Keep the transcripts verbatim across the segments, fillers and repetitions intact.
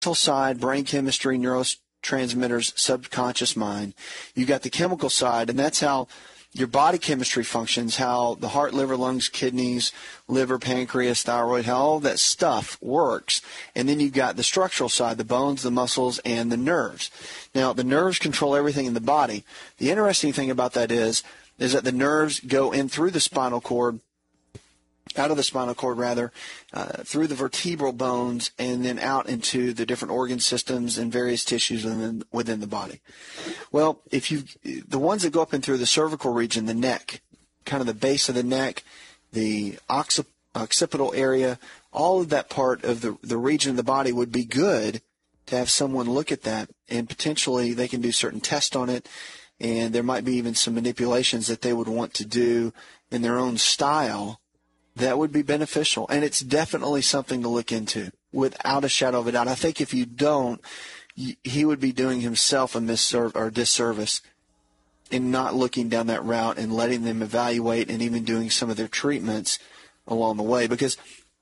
side, brain chemistry, neurotransmitters, subconscious mind. You got the chemical side, and that's how your body chemistry functions, how the heart, liver, lungs, kidneys, liver, pancreas, thyroid, how all that stuff works. And then you've got the structural side, the bones, the muscles, and the nerves. Now, the nerves control everything in the body. The interesting thing about that is, is that the nerves go in through the spinal cord, out of the spinal cord rather, uh, through the vertebral bones, and then out into the different organ systems and various tissues within, within the body. Well, if you, the ones that go up in through the cervical region, the neck, kind of the base of the neck, the occip- occipital area, all of that part of the, the region of the body would be good to have someone look at that, and potentially they can do certain tests on it, and there might be even some manipulations that they would want to do in their own style that would be beneficial. And it's definitely something to look into, without a shadow of a doubt. I think if you don't, he would be doing himself a misserv- or disservice in not looking down that route and letting them evaluate and even doing some of their treatments along the way. Because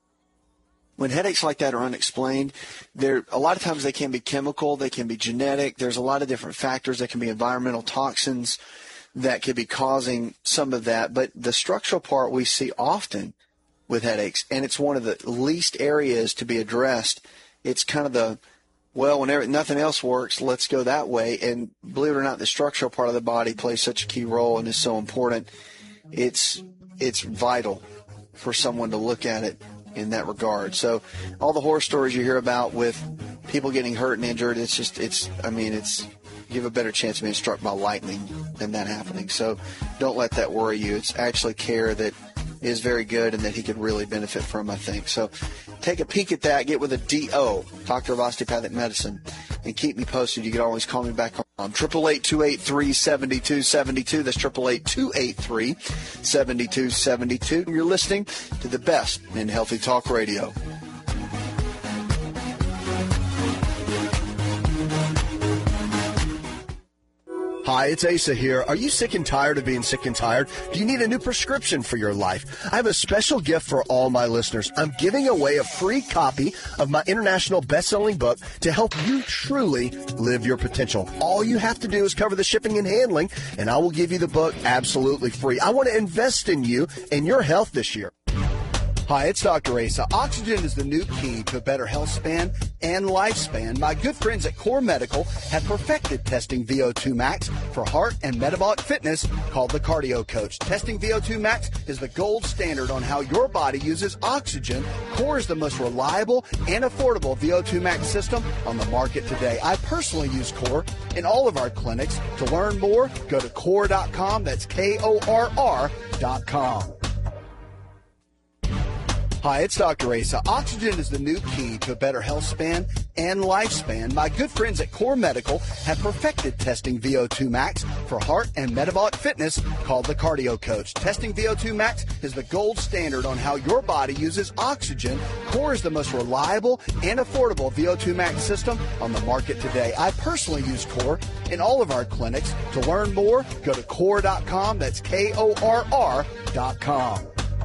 when headaches like that are unexplained, there a lot of times they can be chemical, they can be genetic. There's a lot of different factors. There can be environmental toxins that could be causing some of that. But the structural part we see often with headaches, and it's one of the least areas to be addressed. It's kind of the, well, whenever nothing else works, let's go that way. And believe it or not, the structural part of the body plays such a key role and is so important. It's it's vital for someone to look at it in that regard. So all the horror stories you hear about with people getting hurt and injured, it's just, it's, I mean, it's, you have a better chance of being struck by lightning than that happening. So don't let that worry you. It's actually care that is very good and that he could really benefit from, I think. So take a peek at that. Get with a D O, Doctor of Osteopathic Medicine, and keep me posted. You can always call me back on triple eight, two eight three, seven two seven two. That's triple eight, two eight three, seven two seven two. You're listening to the best in healthy talk radio. Hi, it's Asa here. Are you sick and tired of being sick and tired? Do you need a new prescription for your life? I have a special gift for all my listeners. I'm giving away a free copy of my international best-selling book to help you truly live your potential. All you have to do is cover the shipping and handling, and I will give you the book absolutely free. I want to invest in you and your health this year. Hi, it's Doctor Asa. Oxygen is the new key to a better health span and lifespan. My good friends at Core Medical have perfected testing V O two max for heart and metabolic fitness, called the Cardio Coach. Testing V O two max is the gold standard on how your body uses oxygen. Core is the most reliable and affordable V O two max system on the market today. I personally use Core in all of our clinics. To learn more, go to core dot com. That's K O R R dot com. Hi, it's Doctor Asa. Oxygen is the new key to a better health span and lifespan. My good friends at Core Medical have perfected testing V O two max for heart and metabolic fitness, called the Cardio Coach. Testing V O two max is the gold standard on how your body uses oxygen. Core is the most reliable and affordable V O two max system on the market today. I personally use Core in all of our clinics. To learn more, go to core dot com. That's K O R R dot com.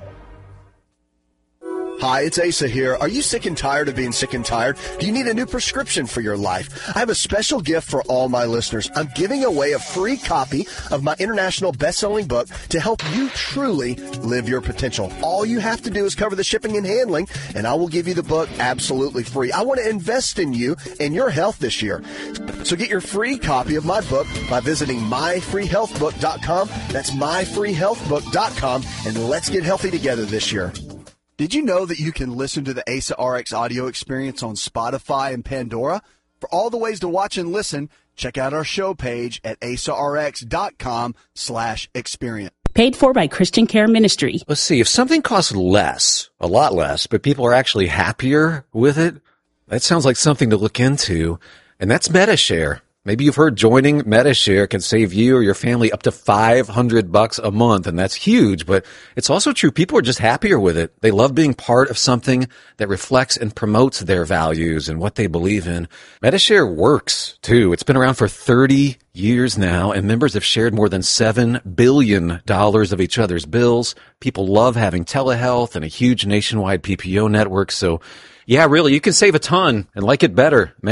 Hi, it's Asa here. Are you sick and tired of being sick and tired? Do you need a new prescription for your life? I have a special gift for all my listeners. I'm giving away a free copy of my international best-selling book to help you truly live your potential. All you have to do is cover the shipping and handling, and I will give you the book absolutely free. I want to invest in you and your health this year. So get your free copy of my book by visiting my free health book dot com. That's my free health book dot com, and let's get healthy together this year. Did you know that you can listen to the A S A R X audio experience on Spotify and Pandora? For all the ways to watch and listen, check out our show page at A S A R X dot com slash experience. Paid for by Christian Care Ministry. Let's see, if something costs less, a lot less, but people are actually happier with it, that sounds like something to look into, and that's MediShare. Maybe you've heard joining MediShare can save you or your family up to five hundred bucks a month, and that's huge, but it's also true. People are just happier with it. They love being part of something that reflects and promotes their values and what they believe in. MediShare works, too. It's been around for thirty years now, and members have shared more than seven billion dollars of each other's bills. People love having telehealth and a huge nationwide P P O network, so yeah, really, you can save a ton and like it better.